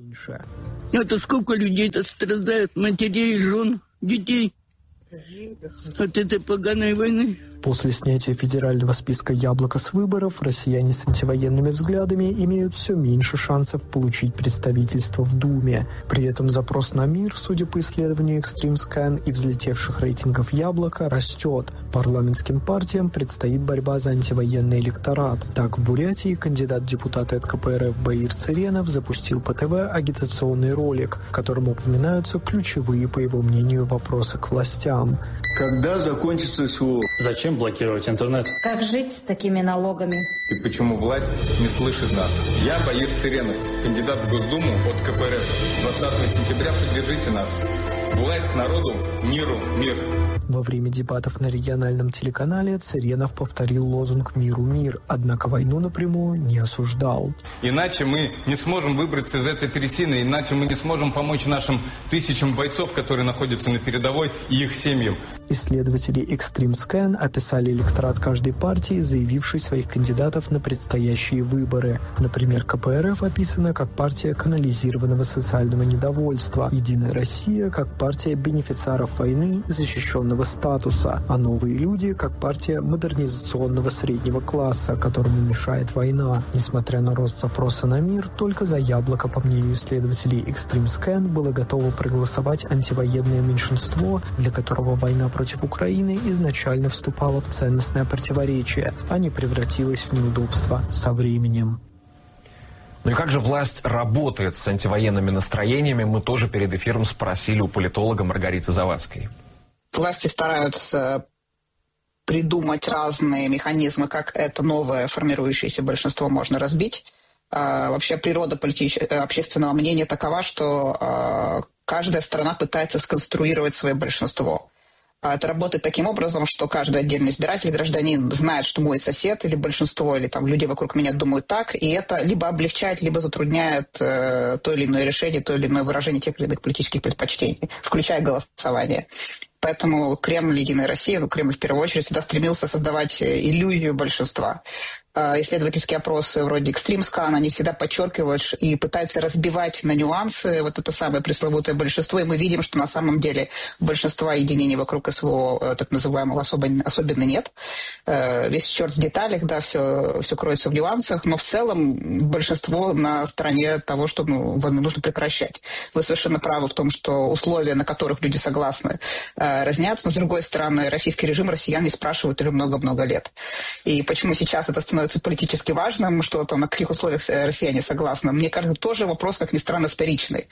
меньше. Это сколько людей-то страдает, матерей, жен, детей от этой поганой войны. После снятия федерального списка «Яблоко» с выборов россияне с антивоенными взглядами имеют все меньше шансов получить представительство в Думе. При этом запрос на мир, судя по исследованию Extreme Scan и взлетевших рейтингов «Яблоко», растет. Парламентским партиям предстоит борьба за антивоенный электорат. Так, в Бурятии кандидат в депутаты от КПРФ Баир Цыренов запустил по ТВ агитационный ролик, в котором упоминаются ключевые, по его мнению, вопросы к властям. Когда закончится СВО? Зачем блокировать интернет? Как жить с такими налогами? И почему власть не слышит нас? Я Баир Цыренов, кандидат в Госдуму от КПРФ. 20 сентября поддержите нас. Власть народу, миру, мир. Во время дебатов на региональном телеканале Цыренов повторил лозунг «Миру мир», однако войну напрямую не осуждал. Иначе мы не сможем выбраться из этой трясины, иначе мы не сможем помочь нашим тысячам бойцов, которые находятся на передовой, и их семьям. Исследователи Extreme Scan описали электорат каждой партии, заявившей своих кандидатов на предстоящие выборы. Например, КПРФ описана как партия канализированного социального недовольства, «Единая Россия» как партия бенефициаров войны и защищенного статуса, а «Новые люди» как партия модернизационного среднего класса, которому мешает война. Несмотря на рост запроса на мир, только за «Яблоко», по мнению исследователей Extreme Scan, было готово проголосовать антивоенное меньшинство, для которого война против Украины изначально вступала в ценностное противоречие, а не превратилась в неудобство со временем. Ну и как же власть работает с антивоенными настроениями, мы тоже перед эфиром спросили у политолога Маргариты Завадской. Власти стараются придумать разные механизмы, как это новое формирующееся большинство можно разбить. Вообще природа общественного мнения такова, что каждая страна пытается сконструировать свое большинство. Это работает таким образом, что каждый отдельный избиратель, гражданин знает, что мой сосед или большинство, или там люди вокруг меня думают так, и это либо облегчает, либо затрудняет то или иное решение, то или иное выражение тех или иных политических предпочтений, включая голосование. Поэтому Кремль, Единая Россия, Кремль в первую очередь всегда стремился создавать иллюзию большинства. Исследовательские опросы вроде Extreme Scan, они всегда подчеркивают и пытаются разбивать на нюансы вот это самое пресловутое большинство, и мы видим, что на самом деле большинства единений вокруг СВО, так называемого, особенно нет. Весь черт в деталях, да, все кроется в нюансах, но в целом большинство на стороне того, что войну нужно прекращать. Вы совершенно правы в том, что условия, на которых люди согласны, разнятся, но с другой стороны, российский режим россиян не спрашивают уже много-много лет. И почему сейчас это становится политически важным, что там, на каких условиях россияне согласны, мне кажется, тоже вопрос, как ни странно, вторичный.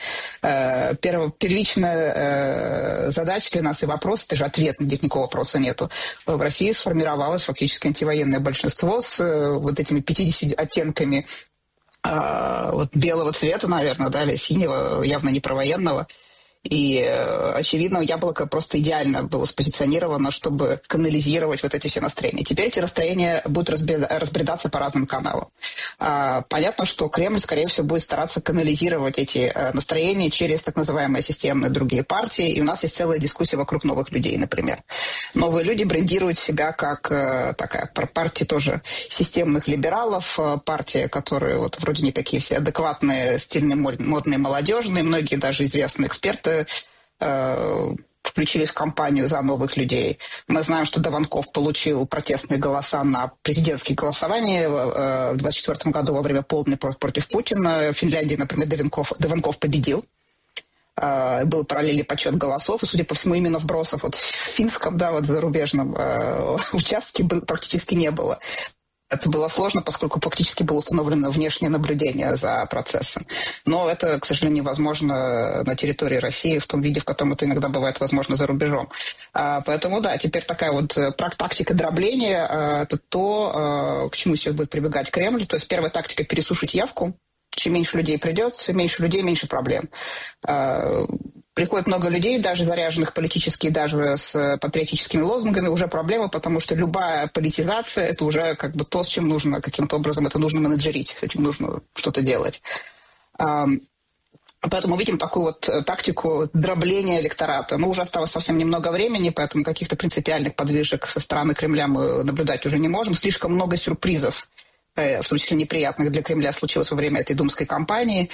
Первичная задача для нас и вопрос, это же ответ, здесь никакого вопроса нету. В России сформировалось фактически антивоенное большинство с вот этими 50 оттенками вот белого цвета, наверное, да, или синего, явно не провоенного. И, очевидно, «Яблоко» просто идеально было спозиционировано, чтобы канализировать вот эти все настроения. Теперь эти настроения будут разбредаться по разным каналам. Понятно, что Кремль, скорее всего, будет стараться канализировать эти настроения через так называемые системные другие партии. И у нас есть целая дискуссия вокруг новых людей, например. Новые люди брендируют себя как такая партия тоже системных либералов, партия, которые вот вроде не такие все адекватные, стильные, модные, молодежные. Многие даже известные эксперты включились в кампанию за новых людей. Мы знаем, что Дованков получил протестные голоса на президентские голосования в 2024 году во время полдня против Путина. В Финляндии, например, Дованков победил. Был параллельный подсчет голосов, и, судя по всему, именно вбросов вот в финском, да, вот зарубежном участке практически не было. Это было сложно, поскольку фактически было установлено внешнее наблюдение за процессом. Но это, к сожалению, невозможно на территории России в том виде, в котором это иногда бывает возможно за рубежом. Поэтому, да, теперь такая вот тактика дробления – это то, к чему сейчас будет прибегать Кремль. То есть первая тактика – пересушить явку. Чем меньше людей придет, меньше людей, меньше проблем. Приходит много людей, даже заряженных политически, даже с патриотическими лозунгами, уже проблема, потому что любая политизация – это уже как бы то, с чем нужно, каким-то образом это нужно менеджерить, с этим нужно что-то делать. Поэтому видим такую вот тактику дробления электората. Но уже осталось совсем немного времени, поэтому каких-то принципиальных подвижек со стороны Кремля мы наблюдать уже не можем. Слишком много сюрпризов в том числе неприятных для Кремля, случилось во время этой думской кампании.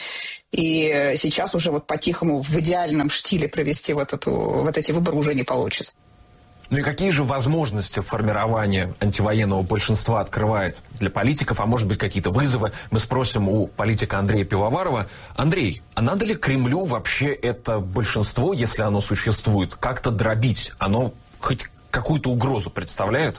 И сейчас уже вот по-тихому в идеальном штиле провести вот эти выборы уже не получится. Ну и какие же возможности формирования антивоенного большинства открывает для политиков, а может быть какие-то вызовы? Мы спросим у политика Андрея Пивоварова. Андрей, а надо ли Кремлю вообще это большинство, если оно существует, как-то дробить? Оно хоть какую-то угрозу представляет?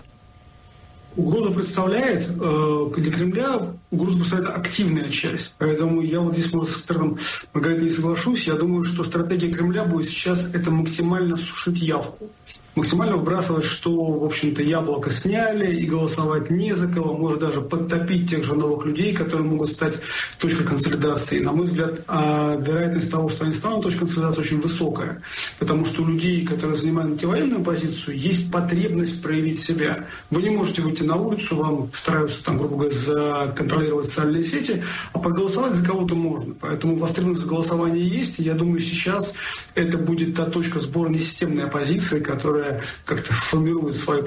Угрозу представляет, для Кремля угрозу представляет активная часть. Поэтому я вот здесь, может, с экспертом Маргаритой не соглашусь. Я думаю, что стратегия Кремля будет сейчас это максимально сушить явку. Максимально выбрасывать, что, в общем-то, яблоко сняли, и голосовать не за кого, может даже подтопить тех же новых людей, которые могут стать точкой консолидации. На мой взгляд, вероятность того, что они станут точкой консолидации, очень высокая. Потому что у людей, которые занимают антивоенную позицию, есть потребность проявить себя. Вы не можете выйти на улицу, вам стараются, там, грубо говоря, законтролировать социальные сети, а проголосовать за кого-то можно. Поэтому востребованность голосования есть, и я думаю, сейчас это будет та точка сбора несистемной оппозиции, которая как-то формирует свое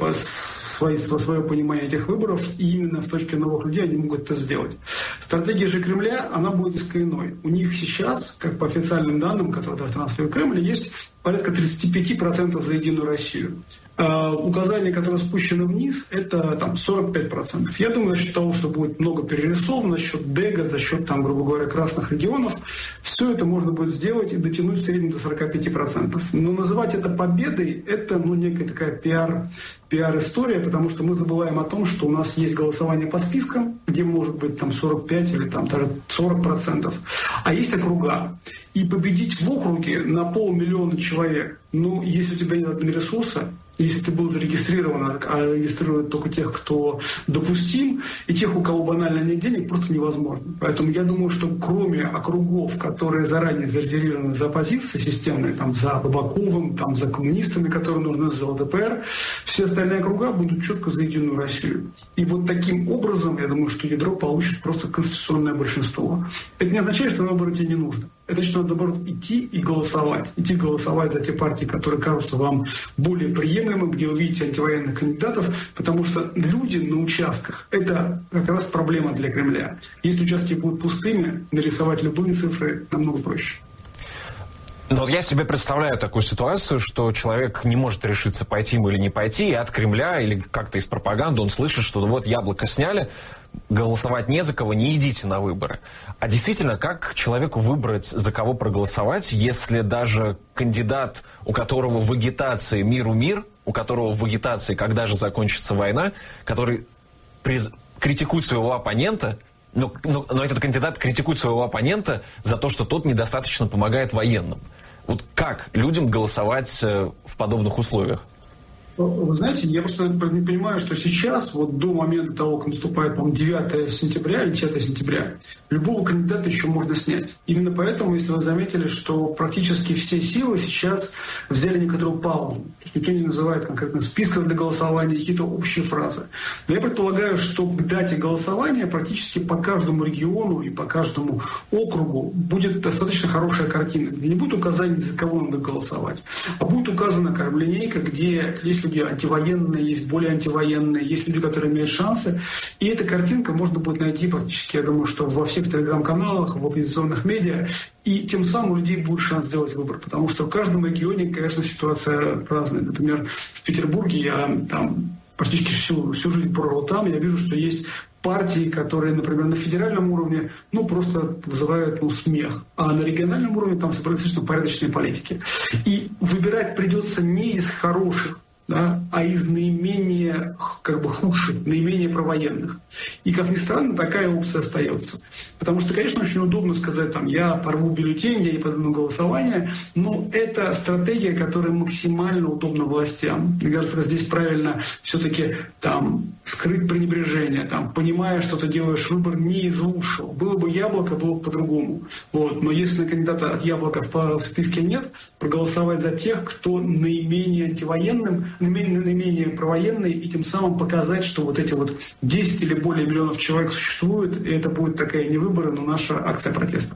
понимание этих выборов, и именно в точке новых людей они могут это сделать. Стратегия же Кремля, она будет несколько иной. У них сейчас, как по официальным данным, которые даже транслирует Кремль, есть порядка 35% за Единую Россию. Указания, которые спущены вниз, это там 45%. Я думаю, за счет того, что будет много перерисовано, за счет ДЭГа, за счет, там, грубо говоря, красных регионов, все это можно будет сделать и дотянуть в среднем до 45%. Но называть это победой, это некая такая пиар-история, потому что мы забываем о том, что у нас есть голосование по спискам, где может быть там 45 или там даже 40%, а есть округа. И победить в округе на 500 000 человек, если у тебя нет ресурса, если ты был зарегистрирован, а регистрируют только тех, кто допустим, и тех, у кого банально нет денег, просто невозможно. Поэтому я думаю, что кроме округов, которые заранее зарезервированы за оппозиции системные, там, за Бабаковым, там, за коммунистами, которые нужны за ЛДПР, все остальные округа будут четко за Единую Россию. И вот таким образом, я думаю, что ядро получит просто конституционное большинство. Это не означает, что на выборы идти не нужно. Это значит, надо, наоборот, идти и голосовать. Идти голосовать за те партии, которые кажутся вам более приемлемыми, где вы видите антивоенных кандидатов, потому что люди на участках – это как раз проблема для Кремля. Если участки будут пустыми, нарисовать любые цифры намного проще. Но я себе представляю такую ситуацию, что человек не может решиться, пойти ему или не пойти, и от Кремля или как-то из пропаганды он слышит, что вот яблоко сняли, голосовать не за кого, не идите на выборы. А действительно, как человеку выбрать, за кого проголосовать, если даже кандидат, у которого в агитации «Миру мир», у которого в агитации «Когда же закончится война», который критикует своего оппонента, но этот кандидат критикует своего оппонента за то, что тот недостаточно помогает военным. Вот как людям голосовать в подобных условиях? Вы знаете, я просто не понимаю, что сейчас, вот до момента того, как наступает, по-моему, 9 сентября или 10 сентября, любого кандидата еще можно снять. Именно поэтому, если вы заметили, что практически все силы сейчас взяли некоторую паузу. То есть никто не называет конкретно списков для голосования, какие-то общие фразы. Но я предполагаю, что к дате голосования практически по каждому региону и по каждому округу будет достаточно хорошая картина. Где не будет указаний, за кого надо голосовать, а будет указана линейка, где есть люди антивоенные, есть более антивоенные, есть люди, которые имеют шансы. И эта картинка можно будет найти практически, я думаю, что во всех телеграм-каналах, в оппозиционных медиа. И тем самым у людей будет шанс сделать выбор. Потому что в каждом регионе, конечно, ситуация разная. Например, в Петербурге я там практически всю жизнь прожил там, я вижу, что есть партии, которые, например, на федеральном уровне, просто вызывают смех. А на региональном уровне там достаточно порядочные политики. И выбирать придется не из хороших, а из наименее худших, наименее провоенных. И, как ни странно, такая опция остается. Потому что, конечно, очень удобно сказать, я порву бюллетень, я не пойду на голосование, но это стратегия, которая максимально удобна властям. Мне кажется, здесь правильно все-таки скрыть пренебрежение, понимая, что ты делаешь выбор не из лучшего. Было бы яблоко, было бы по-другому. Но если кандидата от яблока в списке нет, проголосовать за тех, кто наименее антивоенным, наименее провоенный, и тем самым показать, что вот эти 10 или более миллионов человек существуют, и это будет такая не выборы, но наша акция протеста.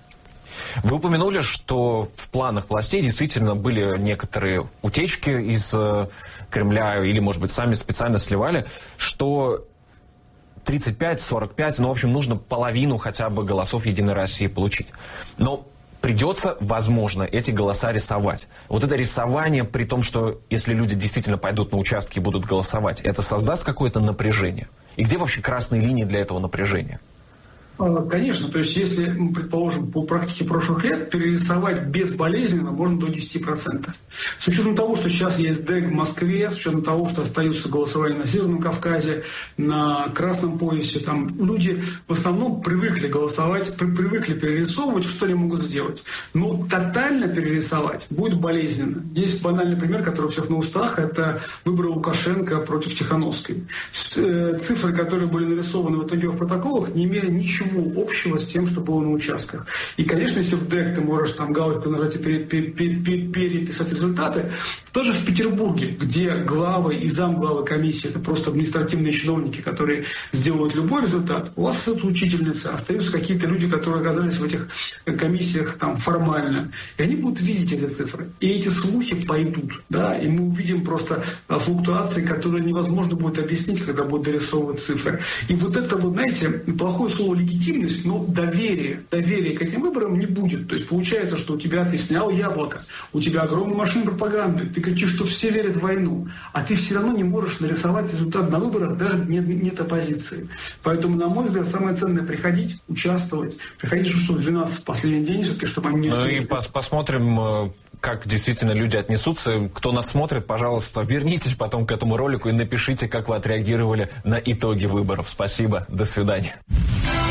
Вы упомянули, что в планах властей действительно были некоторые утечки из Кремля, или, может быть, сами специально сливали, что 35, 45, ну, в общем, нужно половину хотя бы голосов Единой России получить. Но придется, возможно, эти голоса рисовать. Вот это рисование, при том, что если люди действительно пойдут на участки и будут голосовать, это создаст какое-то напряжение? И где вообще красные линии для этого напряжения? Конечно, то есть если, предположим, по практике прошлых лет перерисовать безболезненно можно до 10%. С учетом того, что сейчас есть ДЭГ в Москве, с учетом того, что остаются голосования на Северном Кавказе, на Красном поясе, там люди в основном привыкли голосовать, привыкли перерисовывать, что они могут сделать. Но тотально перерисовать будет болезненно. Есть банальный пример, который у всех на устах, это выборы Лукашенко против Тихановской. Цифры, которые были нарисованы в итоге в протоколах, не имели ничего общего с тем, что было на участках. И, конечно, если в ДЭК ты можешь там галочку нажать и переписать результаты, тоже в Петербурге, где главы и замглавы комиссии, это просто административные чиновники, которые сделают любой результат, у вас остаются учительницы, остаются какие-то люди, которые оказались в этих комиссиях там формально. И они будут видеть эти цифры. И эти слухи пойдут. Да? И мы увидим просто флуктуации, которые невозможно будет объяснить, когда будут дорисовывать цифры. И вот это, вот, знаете, плохое слово легитимность, но доверие к этим выборам не будет. То есть получается, что у тебя ты снял яблоко, у тебя огромная машина пропаганды, ты кричишь, что все верят в войну, а ты все равно не можешь нарисовать результат на выборах, даже нет оппозиции. Поэтому, на мой взгляд, самое ценное — приходить, участвовать, приходить часов 12 в последний день, все-таки, чтобы они не... Ну и посмотрим, как действительно люди отнесутся. Кто нас смотрит, пожалуйста, вернитесь потом к этому ролику и напишите, как вы отреагировали на итоги выборов. Спасибо, до свидания.